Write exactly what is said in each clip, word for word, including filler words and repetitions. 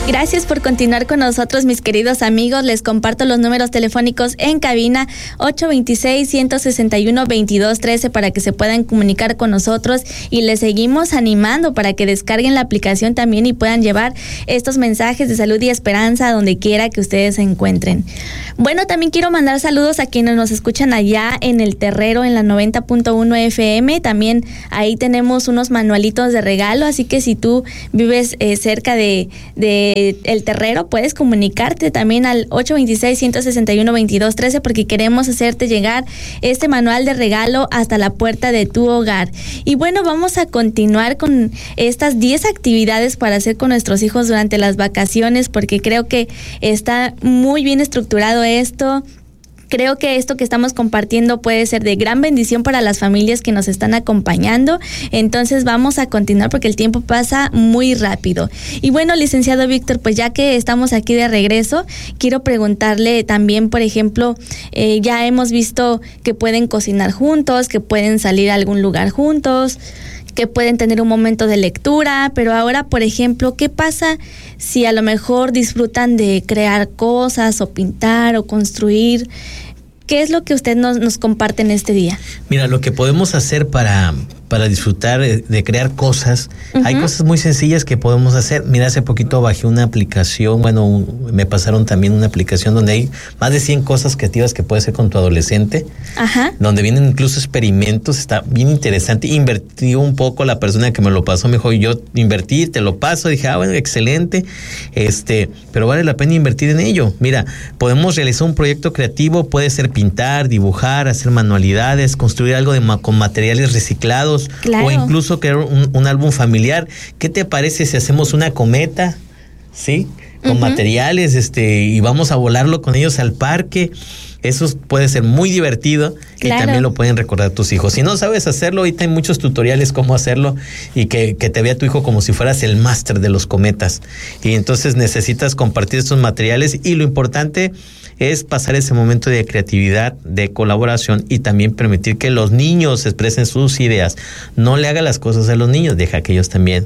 Gracias por continuar con nosotros, mis queridos amigos. Les comparto los números telefónicos en cabina ocho dos seis, uno seis uno, dos dos uno tres para que se puedan comunicar con nosotros, y les seguimos animando para que descarguen la aplicación también y puedan llevar estos mensajes de salud y esperanza a donde quiera que ustedes se encuentren. Bueno, también quiero mandar saludos a quienes nos escuchan allá en El Terrero, en la noventa punto uno F M. También ahí tenemos unos manualitos de regalo, así que si tú vives eh, cerca de, de El Terrero, puedes comunicarte también al ocho dos seis, uno seis uno, dos dos uno tres porque queremos hacerte llegar este manual de regalo hasta la puerta de tu hogar. Y bueno, vamos a continuar con estas diez actividades para hacer con nuestros hijos durante las vacaciones, porque creo que está muy bien estructurado esto. Creo que esto que estamos compartiendo puede ser de gran bendición para las familias que nos están acompañando. Entonces vamos a continuar porque el tiempo pasa muy rápido. Y bueno, licenciado Víctor, pues ya que estamos aquí de regreso, quiero preguntarle también, por ejemplo, eh, ya hemos visto que pueden cocinar juntos, que pueden salir a algún lugar juntos, que pueden tener un momento de lectura, pero ahora, por ejemplo, ¿qué pasa si a lo mejor disfrutan de crear cosas o pintar o construir? ¿Qué es lo que usted nos, nos comparte en este día? Mira, lo que podemos hacer para, para disfrutar de, de crear cosas, uh-huh. Hay cosas muy sencillas que podemos hacer. Mira, hace poquito bajé una aplicación, bueno, un, me pasaron también una aplicación donde hay más de cien cosas creativas que puedes hacer con tu adolescente, Ajá. donde vienen incluso experimentos, está bien interesante. Invertí un poco, la persona que me lo pasó me dijo, yo invertí, te lo paso, dije, ah, bueno, excelente, este, pero vale la pena invertir en ello. Mira, podemos realizar un proyecto creativo, puede ser pintar, dibujar, hacer manualidades, construir algo de ma- con materiales reciclados, claro. O incluso crear un, un álbum familiar. ¿Qué te parece si hacemos una cometa, sí, con uh-huh. materiales, este, y vamos a volarlo con ellos al parque? Eso puede ser muy divertido, claro. Y también lo pueden recordar tus hijos. Si no sabes hacerlo, ahorita hay muchos tutoriales cómo hacerlo y que, que te vea tu hijo como si fueras el máster de los cometas. Y entonces necesitas compartir estos materiales, y lo importante es pasar ese momento de creatividad, de colaboración, y también permitir que los niños expresen sus ideas. No le haga las cosas a los niños, deja que ellos también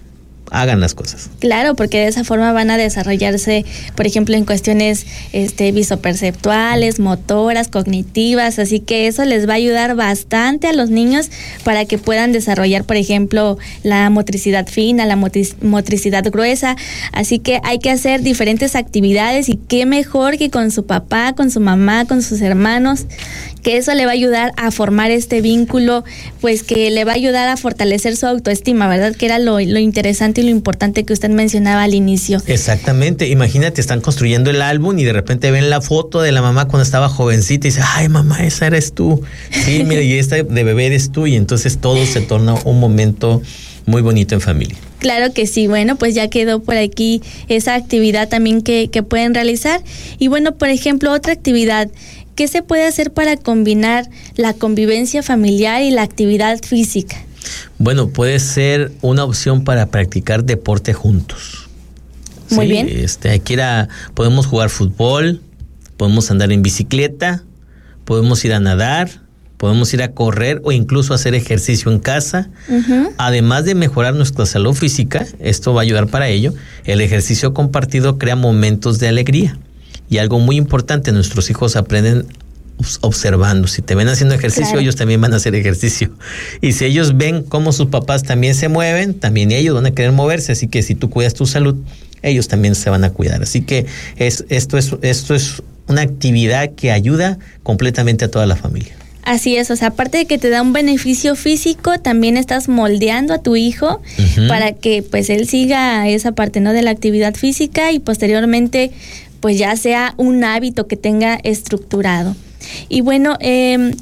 hagan las cosas. Claro, porque de esa forma van a desarrollarse, por ejemplo, en cuestiones este, visoperceptuales, motoras, cognitivas, así que eso les va a ayudar bastante a los niños para que puedan desarrollar, por ejemplo, la motricidad fina, la motric- motricidad gruesa, así que hay que hacer diferentes actividades, y qué mejor que con su papá, con su mamá, con sus hermanos, que eso le va a ayudar a formar este vínculo, pues que le va a ayudar a fortalecer su autoestima, ¿verdad? Que era lo, lo interesante y lo importante que usted mencionaba al inicio. Exactamente, imagínate, están construyendo el álbum y de repente ven la foto de la mamá cuando estaba jovencita y dice, ay mamá, esa eres tú. Sí, mira, y esta de bebé eres tú, y entonces todo se torna un momento muy bonito en familia. Claro que sí, bueno, pues ya quedó por aquí esa actividad también que, que pueden realizar. Y bueno, por ejemplo, otra actividad, ¿qué se puede hacer para combinar la convivencia familiar y la actividad física? Bueno, puede ser una opción para practicar deporte juntos. Muy sí, bien. Este, aquí era, podemos jugar fútbol, podemos andar en bicicleta, podemos ir a nadar, podemos ir a correr o incluso hacer ejercicio en casa. Uh-huh. Además de mejorar nuestra salud física, esto va a ayudar para ello. El ejercicio compartido crea momentos de alegría. Y algo muy importante, nuestros hijos aprenden observando. Si te ven haciendo ejercicio, claro. Ellos también van a hacer ejercicio. Y si ellos ven cómo sus papás también se mueven, también ellos van a querer moverse. Así que si tú cuidas tu salud, ellos también se van a cuidar. Así que es, esto, es, esto es una actividad que ayuda completamente a toda la familia. Así es, o sea, aparte de que te da un beneficio físico, también estás moldeando a tu hijo uh-huh. para que pues él siga esa parte, ¿no?, de la actividad física, y posteriormente pues ya sea un hábito que tenga estructurado. Y bueno, eh,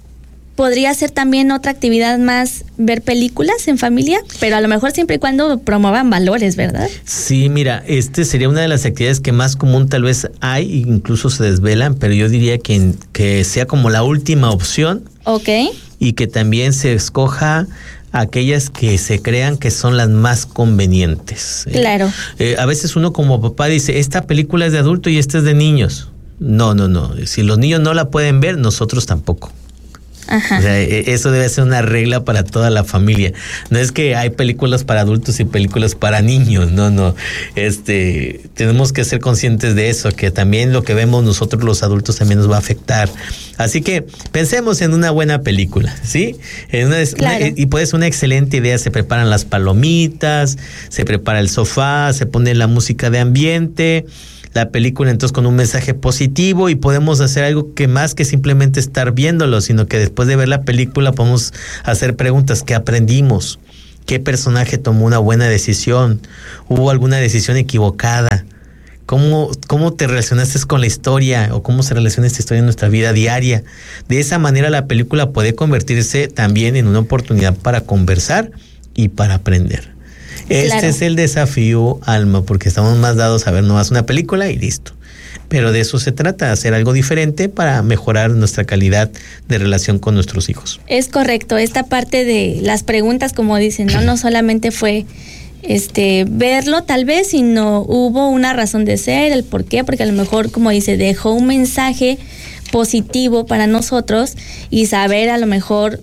podría ser también otra actividad más ver películas en familia, pero a lo mejor siempre y cuando promuevan valores, ¿verdad? Sí, mira, este sería una de las actividades que más común tal vez hay, incluso se desvelan, pero yo diría que, que sea como la última opción. Ok. Y que también se escoja aquellas que se crean que son las más convenientes. Claro. Eh, eh, a veces uno como papá dice, esta película es de adulto y esta es de niños. No, no, no. Si los niños no la pueden ver, nosotros tampoco. Ajá. O sea, eso debe ser una regla para toda la familia. No es que hay películas para adultos y películas para niños, no, no. Este, tenemos que ser conscientes de eso, que también lo que vemos nosotros los adultos también nos va a afectar. Así que pensemos en una buena película, ¿sí? En una, claro. una, y puede ser una excelente idea. Se preparan las palomitas, se prepara el sofá, se pone la música de ambiente, la película entonces con un mensaje positivo, y podemos hacer algo que más que simplemente estar viéndolo, sino que después de ver la película podemos hacer preguntas. ¿Qué aprendimos? ¿Qué personaje tomó una buena decisión? ¿Hubo alguna decisión equivocada? ¿Cómo, cómo te relacionaste con la historia, o cómo se relaciona esta historia en nuestra vida diaria? De esa manera la película puede convertirse también en una oportunidad para conversar y para aprender. Este claro. es el desafío, Alma, porque estamos más dados a ver nomás una película y listo. Pero de eso se trata, hacer algo diferente para mejorar nuestra calidad de relación con nuestros hijos. Es correcto, esta parte de las preguntas, como dicen, no, no solamente fue este verlo tal vez, sino hubo una razón de ser, el por qué, porque a lo mejor, como dice, dejó un mensaje positivo para nosotros, y saber a lo mejor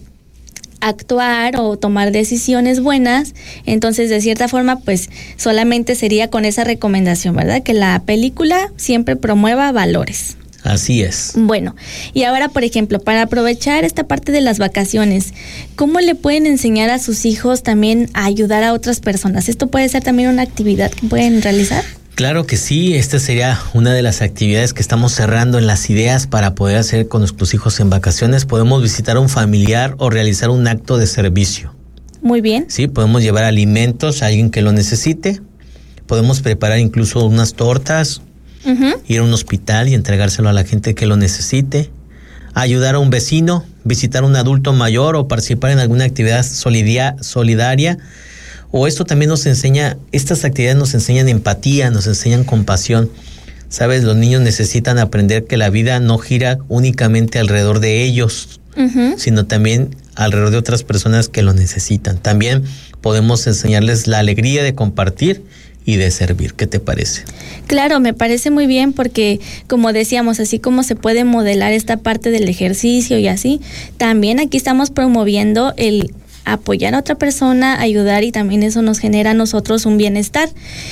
actuar o tomar decisiones buenas. Entonces, de cierta forma, pues solamente sería con esa recomendación, ¿verdad? Que la película siempre promueva valores. Así es. Bueno, y ahora, por ejemplo, para aprovechar esta parte de las vacaciones, ¿cómo le pueden enseñar a sus hijos también a ayudar a otras personas? ¿Esto puede ser también una actividad que pueden realizar? Claro que sí, esta sería una de las actividades que estamos cerrando en las ideas para poder hacer con nuestros hijos en vacaciones. Podemos visitar a un familiar o realizar un acto de servicio. Muy bien. Sí, podemos llevar alimentos a alguien que lo necesite. Podemos preparar incluso unas tortas, uh-huh. ir a un hospital y entregárselo a la gente que lo necesite. Ayudar a un vecino, visitar a un adulto mayor o participar en alguna actividad solidaria, solidaria. O esto también nos enseña, estas actividades nos enseñan empatía, nos enseñan compasión. Sabes, los niños necesitan aprender que la vida no gira únicamente alrededor de ellos, uh-huh. sino también alrededor de otras personas que lo necesitan. También podemos enseñarles la alegría de compartir y de servir. ¿Qué te parece? Claro, me parece muy bien, porque como decíamos, así como se puede modelar esta parte del ejercicio y así, también aquí estamos promoviendo el apoyar a otra persona, ayudar, y también eso nos genera a nosotros un bienestar.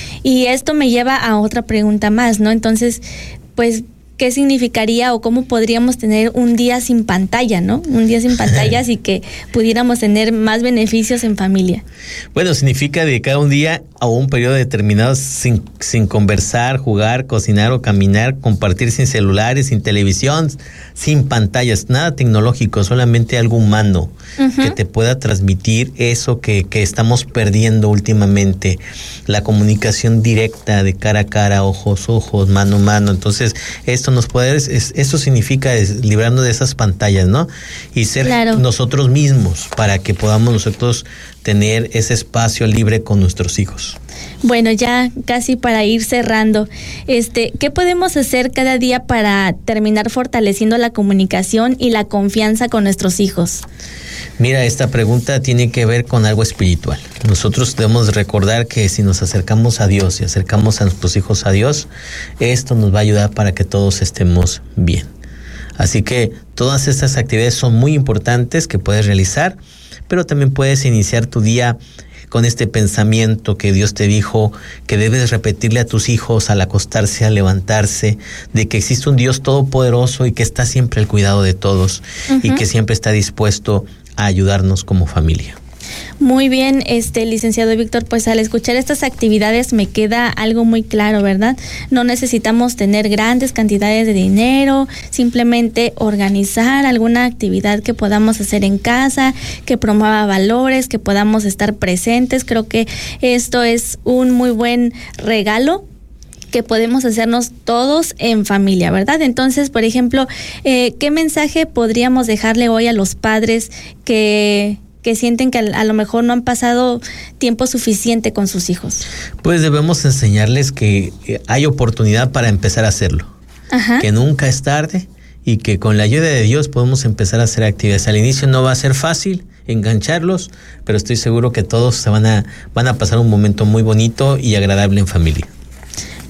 Y esto me lleva a otra pregunta más, ¿no? Entonces, pues, ¿qué significaría o cómo podríamos tener un día sin pantalla, ¿no? Un día sin pantallas y que pudiéramos tener más beneficios en familia. Bueno, significa dedicar un día a un periodo determinado sin, sin conversar, jugar, cocinar o caminar, compartir sin celulares, sin televisión, sin pantallas, nada tecnológico, solamente algo humano, uh-huh. que te pueda transmitir eso que, que estamos perdiendo últimamente, la comunicación directa de cara a cara, ojos, ojos, mano a mano. Entonces, esto nos puede, es, eso significa es, librarnos de esas pantallas, ¿no? Y ser claro. nosotros mismos, para que podamos nosotros tener ese espacio libre con nuestros hijos. Bueno, ya casi para ir cerrando, este, ¿qué podemos hacer cada día para terminar fortaleciendo la comunicación y la confianza con nuestros hijos? Mira, esta pregunta tiene que ver con algo espiritual. Nosotros debemos recordar que si nos acercamos a Dios y acercamos a nuestros hijos a Dios, esto nos va a ayudar para que todos estemos bien. Así que todas estas actividades son muy importantes que puedes realizar, pero también puedes iniciar tu día con este pensamiento que Dios te dijo que debes repetirle a tus hijos al acostarse, al levantarse, de que existe un Dios todopoderoso y que está siempre al cuidado de todos, uh-huh. y que siempre está dispuesto a ayudarnos como familia. Muy bien, este licenciado Víctor, pues al escuchar estas actividades me queda algo muy claro, ¿verdad? No necesitamos tener grandes cantidades de dinero, simplemente organizar alguna actividad que podamos hacer en casa, que promueva valores, que podamos estar presentes. Creo que esto es un muy buen regalo que podemos hacernos todos en familia, ¿verdad? Entonces, por ejemplo, eh, ¿qué mensaje podríamos dejarle hoy a los padres que... que sienten que a lo mejor no han pasado tiempo suficiente con sus hijos? Pues debemos enseñarles que hay oportunidad para empezar a hacerlo. Ajá. Que nunca es tarde y que con la ayuda de Dios podemos empezar a hacer actividades. Al inicio no va a ser fácil engancharlos, pero estoy seguro que todos se van a, van a pasar un momento muy bonito y agradable en familia.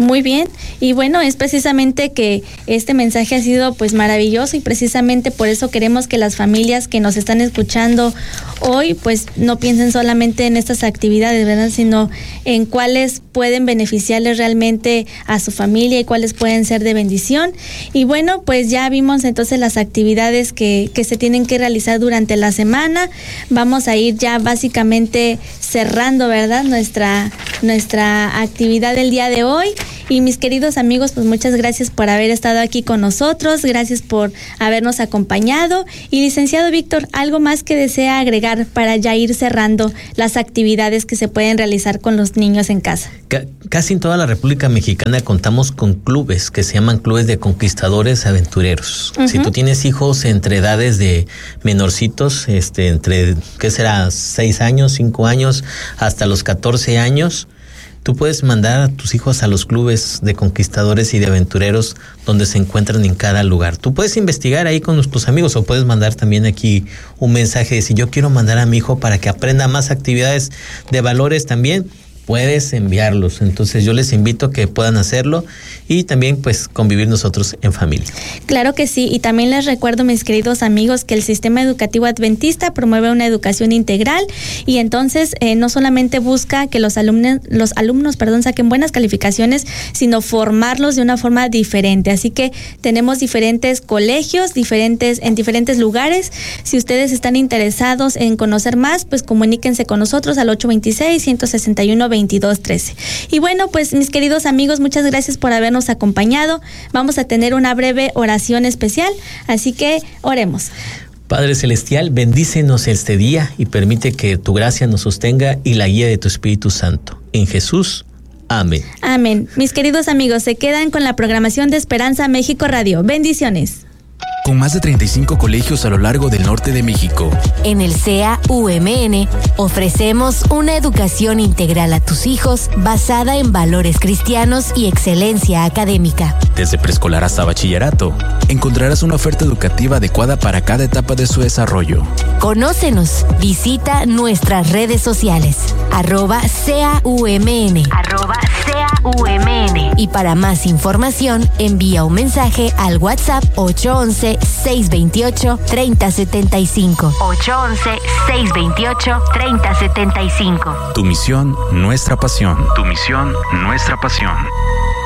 Muy bien, y bueno, es precisamente que este mensaje ha sido pues maravilloso y precisamente por eso queremos que las familias que nos están escuchando hoy pues no piensen solamente en estas actividades, ¿verdad? Sino en cuáles pueden beneficiarles realmente a su familia y cuáles pueden ser de bendición. Y bueno, pues ya vimos entonces las actividades que, que se tienen que realizar durante la semana. Vamos a ir ya básicamente cerrando, ¿verdad? Nuestra, nuestra actividad del día de hoy. Y mis queridos amigos, pues muchas gracias por haber estado aquí con nosotros, gracias por habernos acompañado. Y licenciado Víctor, ¿algo más que desea agregar para ya ir cerrando las actividades que se pueden realizar con los niños en casa? Casi en toda la República Mexicana contamos con clubes que se llaman clubes de conquistadores aventureros. Uh-huh. Si tú tienes hijos entre edades de menorcitos, este, entre, ¿qué será? seis años, cinco años, hasta los catorce años, tú puedes mandar a tus hijos a los clubes de conquistadores y de aventureros donde se encuentran en cada lugar. Tú puedes investigar ahí con tus amigos o puedes mandar también aquí un mensaje de si yo quiero mandar a mi hijo para que aprenda más actividades de valores también. Puedes enviarlos, entonces yo les invito a que puedan hacerlo y también pues convivir nosotros en familia. Claro que sí, y también les recuerdo, mis queridos amigos, que el Sistema Educativo Adventista promueve una educación integral y entonces eh, no solamente busca que los alumnos, los alumnos perdón, saquen buenas calificaciones, sino formarlos de una forma diferente. Así que tenemos diferentes colegios, diferentes en diferentes lugares. Si ustedes están interesados en conocer más, pues comuníquense con nosotros al ocho dos seis, uno seis uno, veintidós trece. Y bueno, pues mis queridos amigos, muchas gracias por habernos acompañado. Vamos a tener una breve oración especial, así que oremos. Padre Celestial, bendícenos este día y permite que tu gracia nos sostenga y la guía de tu Espíritu Santo. En Jesús, amén. Amén. Mis queridos amigos, se quedan con la programación de Esperanza México Radio. Bendiciones. Con más de treinta y cinco colegios a lo largo del norte de México. En el C A U M N ofrecemos una educación integral a tus hijos basada en valores cristianos y excelencia académica. Desde preescolar hasta bachillerato, encontrarás una oferta educativa adecuada para cada etapa de su desarrollo. Conócenos, visita nuestras redes sociales, arroba C A U M N, arroba C A U M N. Y para más información, envía un mensaje al WhatsApp ocho once, seis veintiocho, treinta setenta y cinco. ocho once, seis veintiocho, treinta setenta y cinco. Tu misión, nuestra pasión. Tu misión, nuestra pasión.